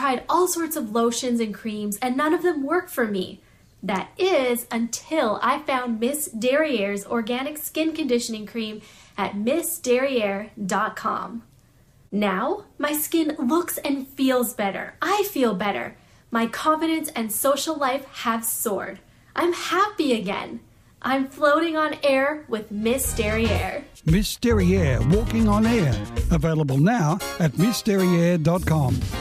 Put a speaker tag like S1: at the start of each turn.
S1: tried all sorts of lotions and creams, and none of them worked for me. That is until I found Miss Derriere's organic skin conditioning cream at missderriere.com. Now, my skin looks and feels better. I feel better. My confidence and social life have soared. I'm happy again. I'm floating on air with Miss Derriere.
S2: Miss Derriere, walking on air. Available now at missderriere.com.